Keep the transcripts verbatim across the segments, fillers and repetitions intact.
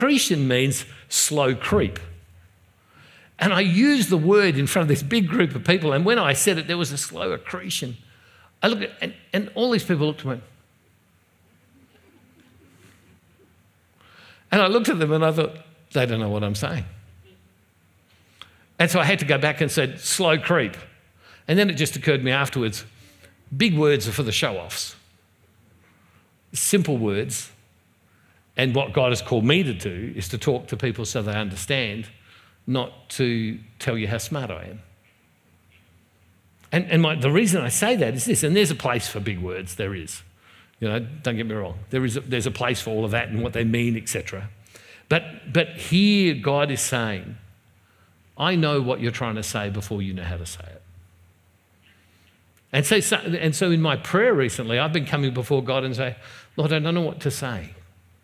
Accretion means slow creep. And I used the word in front of this big group of people, and when I said it, there was a slow accretion. I looked at and, and all these people looked at me. And I looked at them and I thought, they don't know what I'm saying. And so I had to go back and said, slow creep. And then it just occurred to me afterwards, big words are for the show-offs. Simple words. And what God has called me to do is to talk to people so they understand, not to tell you how smart I am. And, and my, the reason I say that is this, and there's a place for big words, there is. You know, don't get me wrong. There is a, there's a place for all of that and what they mean, et cetera. But, but here God is saying, I know what you're trying to say before you know how to say it. And so, so, and so in my prayer recently, I've been coming before God and say, Lord, I don't know what to say.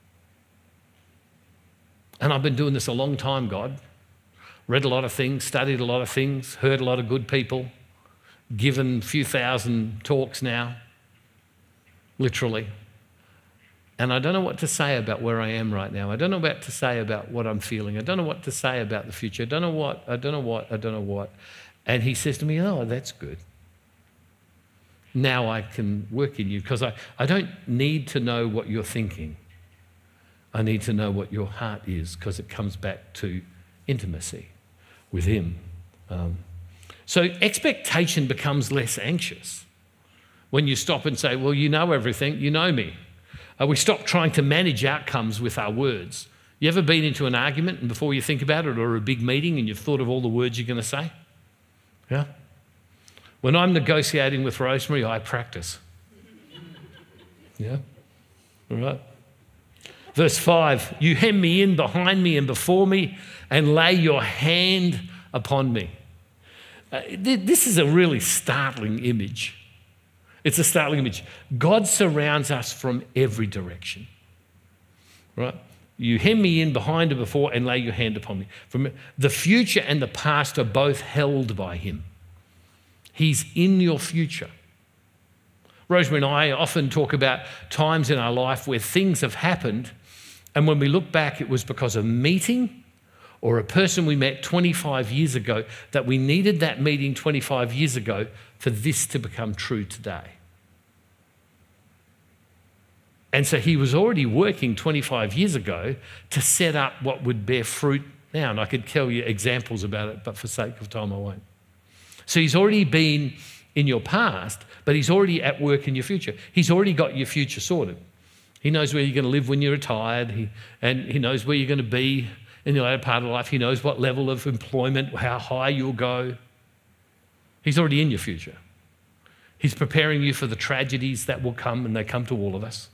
And I've been doing this a long time, God. Read a lot of things, studied a lot of things, heard a lot of good people, given a few thousand talks now, literally. And I don't know what to say about where I am right now. I don't know what to say about what I'm feeling. I don't know what to say about the future. I don't know what, I don't know what, I don't know what. And he says to me, oh, that's good. Now I can work in you because I, I don't need to know what you're thinking. I need to know what your heart is because it comes back to intimacy with him. Um, so expectation becomes less anxious when you stop and say, well, you know everything, you know me. Uh, we stop trying to manage outcomes with our words. You ever been into an argument and before you think about it, or a big meeting and you've thought of all the words you're going to say? Yeah? When I'm negotiating with Rosemary, I practice. Yeah? All right? Verse five, you hem me in behind me and before me and lay your hand upon me. Uh, th- this is a really startling image. It's a startling image. God surrounds us from every direction, right? You hem me in behind and before and lay your hand upon me. From the future and the past are both held by him. He's in your future. Rosemary and I often talk about times in our life where things have happened, and when we look back, it was because of a meeting or a person we met twenty-five years ago, that we needed that meeting twenty-five years ago for this to become true today. And so he was already working twenty-five years ago to set up what would bear fruit now. And I could tell you examples about it, but for sake of time, I won't. So he's already been in your past, but he's already at work in your future. He's already got your future sorted. He knows where you're going to live when you're retired, he, and he knows where you're going to be in the later part of life. He knows what level of employment, how high you'll go. He's already in your future. He's preparing you for the tragedies that will come, and they come to all of us,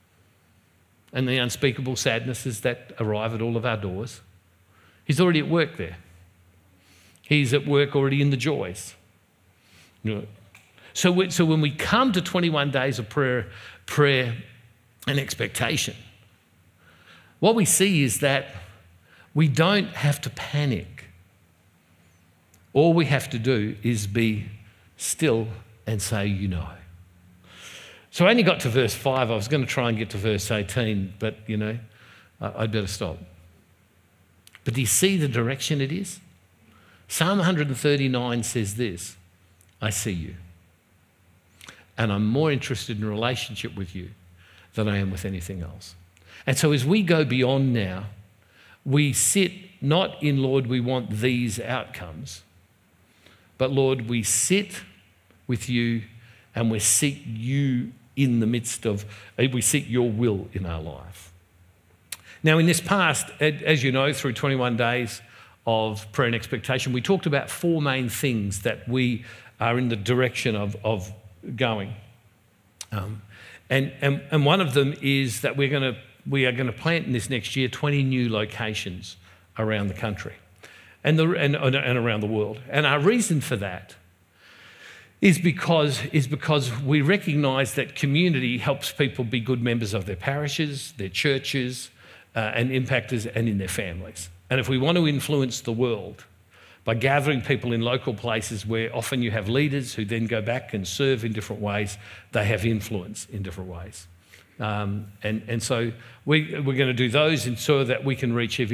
and the unspeakable sadnesses that arrive at all of our doors. He's already at work there. He's at work already in the joys. You know, so, we, so when we come to twenty-one days of prayer, prayer and expectation, what we see is that we don't have to panic. All we have to do is be still and say, you know. So I only got to verse five. I was going to try and get to verse eighteen, but, you know, I'd better stop. But do you see the direction it is? Psalm one thirty-nine says this, I see you, and I'm more interested in a relationship with you than I am with anything else. And so as we go beyond now, we sit not in, Lord, we want these outcomes, but Lord, we sit with you and we seek you in the midst of, we seek your will in our life. Now in this past, as you know, through twenty-one days of prayer and expectation, we talked about four main things that we are in the direction of, of going. Um, and, and, and one of them is that we're going to, we are going to plant in this next year twenty new locations around the country and, the, and, and around the world. And our reason for that is because, is because we recognise that community helps people be good members of their parishes, their churches, uh, and impactors, and in their families. And if we want to influence the world by gathering people in local places where often you have leaders who then go back and serve in different ways, they have influence in different ways. Um, and, and so we, we're going to do those ensure that we can reach every